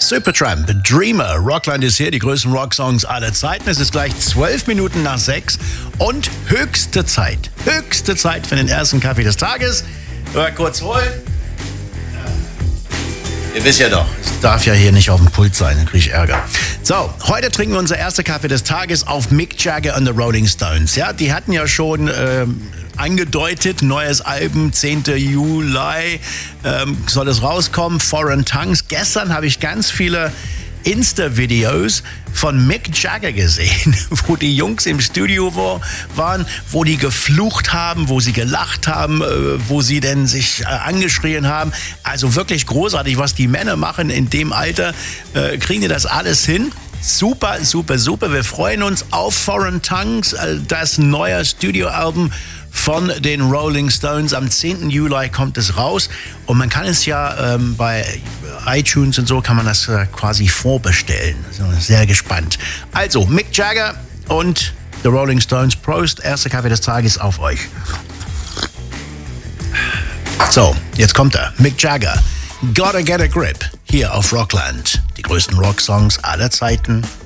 Supertramp, Dreamer, Rockland ist hier, die größten Rocksongs aller Zeiten. Es ist gleich 12 Minuten nach 6 und höchste Zeit für den ersten Kaffee des Tages. Mal kurz holen. Ihr wisst ja doch, es darf ja hier nicht auf dem Pult sein, dann kriege ich Ärger. So, heute trinken wir unser erster Kaffee des Tages auf Mick Jagger and the Rolling Stones. Ja, die hatten ja schon angedeutet, neues Album, 10. Juli soll es rauskommen, Foreign Tongues. Gestern habe ich ganz viele Insta-Videos von Mick Jagger gesehen, wo die Jungs im Studio waren, wo die geflucht haben, wo sie gelacht haben, wo sie denn sich angeschrien haben. Also wirklich großartig, was die Männer machen in dem Alter, kriegen die das alles hin. Super, super, super. Wir freuen uns auf Foreign Tongues, das neue Studioalbum von den Rolling Stones. Am 10. Juli kommt es raus und man kann es ja bei iTunes und so kann man das quasi vorbestellen. Also sehr gespannt. Also Mick Jagger und The Rolling Stones. Prost, erster Kaffee des Tages auf euch. So, jetzt kommt er. Mick Jagger. Gotta Get a Grip. Hier auf Rockland. Die größten Rocksongs aller Zeiten.